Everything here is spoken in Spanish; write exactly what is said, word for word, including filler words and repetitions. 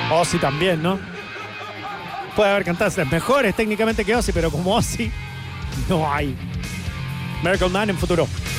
Ozzy también, ¿no? Puede haber cantantes mejores técnicamente que Ozzy, pero como Ozzy, no hay. Miracle Man en futuro.